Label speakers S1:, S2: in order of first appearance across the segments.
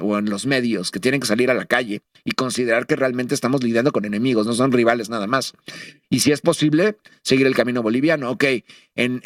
S1: o en los medios, que tienen que salir a la calle y considerar que realmente estamos lidiando con enemigos, no son rivales nada más. Y si es posible, seguir el camino boliviano. Ok, en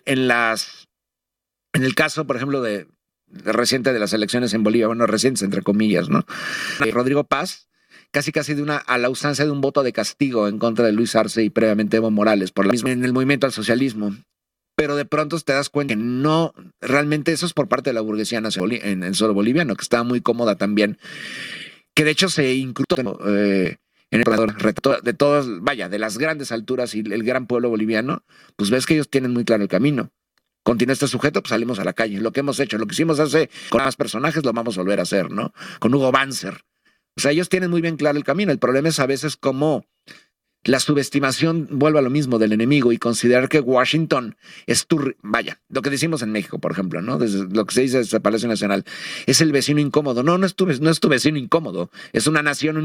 S1: el caso, por ejemplo, de reciente de las elecciones en Bolivia, bueno, recientes entre comillas, ¿no? Rodrigo Paz, casi a la usanza de un voto de castigo en contra de Luis Arce y previamente Evo Morales, por la misma en el movimiento al socialismo. Pero de pronto te das cuenta que no, realmente eso es por parte de la burguesía nacional en el suelo boliviano, que estaba muy cómoda también, que de hecho se incluyó en el reto de todas, vaya, de las grandes alturas y el gran pueblo boliviano, pues ves que ellos tienen muy claro el camino. Continúa este sujeto, pues salimos a la calle. Lo que hemos hecho, lo que hicimos hace con más personajes, lo vamos a volver a hacer, ¿no? Con Hugo Banzer. O sea, ellos tienen muy bien claro el camino. El problema es a veces cómo la subestimación vuelve a lo mismo del enemigo y considerar que Washington es vaya, lo que decimos en México, por ejemplo, ¿no? Desde lo que se dice desde el Palacio Nacional, es el vecino incómodo. No, no es tu vecino incómodo. Es una nación, un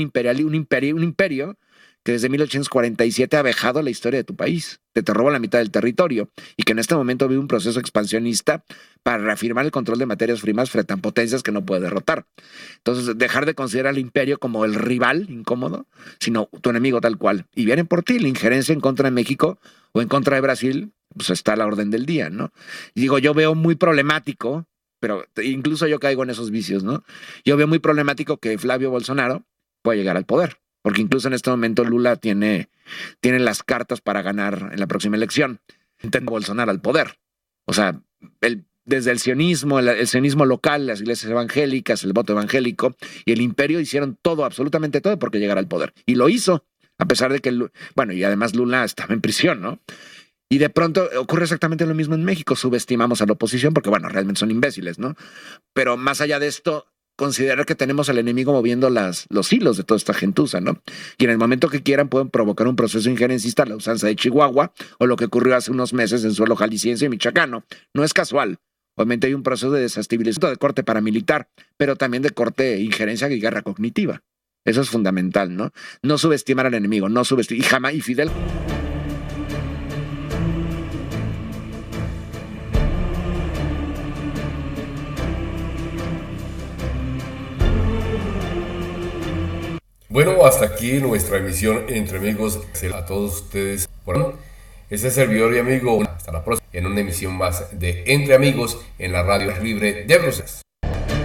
S1: imperio que desde 1847 ha vejado la historia de tu país, te roba la mitad del territorio y que en este momento vive un proceso expansionista para reafirmar el control de materias primas frente a potencias que no puede derrotar. Entonces, dejar de considerar al imperio como el rival incómodo, sino tu enemigo tal cual. Y vienen por ti, la injerencia en contra de México o en contra de Brasil, pues está a la orden del día, ¿no? Y digo, yo veo muy problemático, pero incluso yo caigo en esos vicios, ¿no? Yo veo muy problemático que Flavio Bolsonaro pueda llegar al poder. Porque incluso en este momento Lula tiene las cartas para ganar en la próxima elección. Intenta Bolsonaro al poder. O sea, desde el sionismo local, las iglesias evangélicas, el voto evangélico y el imperio hicieron todo, absolutamente todo, porque llegara al poder. Y lo hizo, a pesar de que, bueno, y además Lula estaba en prisión, ¿no? Y de pronto ocurre exactamente lo mismo en México. Subestimamos a la oposición porque, bueno, realmente son imbéciles, ¿no? Pero más allá de esto, considerar que tenemos al enemigo moviendo los hilos de toda esta gentuza, ¿no? Y en el momento que quieran pueden provocar un proceso injerencista a la usanza de Chihuahua o lo que ocurrió hace unos meses en suelo jalisciense y michoacano. No es casual. Obviamente hay un proceso de desestabilización de corte paramilitar, pero también de corte injerencia y guerra cognitiva. Eso es fundamental, ¿no? No subestimar al enemigo, no subestimar. Y jamás, y Fidel.
S2: Bueno, hasta aquí nuestra emisión Entre Amigos. A todos ustedes. Bueno, este servidor y amigo. Hasta la próxima en una emisión más de Entre Amigos en la Radio Libre de Bruselas.